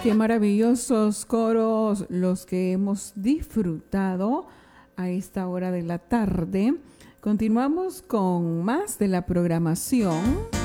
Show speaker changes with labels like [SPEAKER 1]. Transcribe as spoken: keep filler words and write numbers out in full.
[SPEAKER 1] Qué maravillosos coros los que hemos disfrutado a esta hora de la tarde. Continuamos con más de la programación.